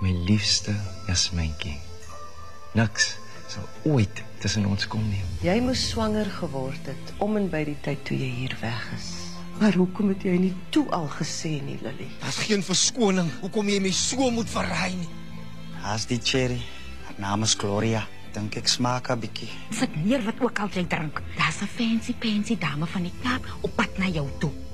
My liefste Jasmijntjie. Niks sal ooit tussen ons kom nie. Jy moes swanger geword het, om en by die tyd toe jy hier weg is. Maar hoekom het jy nie toe al gesê nie, Lily? Daar's geen verskoning. Hoekom jy my so moet verraai nie? Haas die cherry. Haar naam is Gloria. Dink ek smaak 'n bietjie. Sit neer wat ook al jy drink. Daar's 'n fancy dame van die Kaap op pad na jou toe.